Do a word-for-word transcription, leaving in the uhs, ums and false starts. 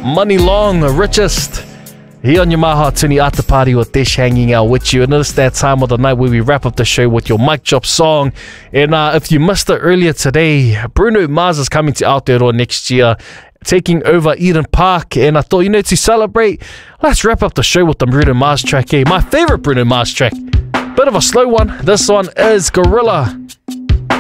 Money Long, richest. Here on your Maha Tuni After Party with Dish hanging out with you. And it's that time of the night where we wrap up the show with your mic drop song. And uh, if you missed it earlier today, Bruno Mars is coming to Aotearoa next year, taking over Eden Park. And I thought, you know, to celebrate, let's wrap up the show with the Bruno Mars track here. My favorite Bruno Mars track. Bit of a slow one. This one is Gorilla.